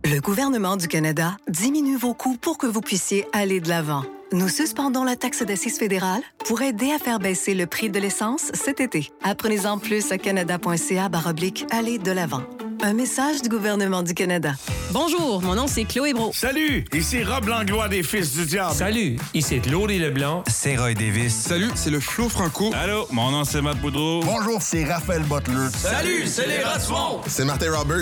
Le gouvernement du Canada diminue vos coûts pour que vous puissiez aller de l'avant. Nous suspendons la taxe d'assises fédérale pour aider à faire baisser le prix de l'essence cet été. Apprenez-en plus à canada.ca/aller de l'avant. Un message du gouvernement du Canada. Bonjour, mon nom c'est Chloé Brault. Salut, ici Rob Langlois des Fils du Diable. Salut, ici Claude Leblanc. C'est Roy Davis. Salut, c'est le Flo Franco. Allô, mon nom c'est Matt Boudreau. Bonjour, c'est Raphaël Butler. Salut, c'est les Rats du Monde. C'est Martin Robert.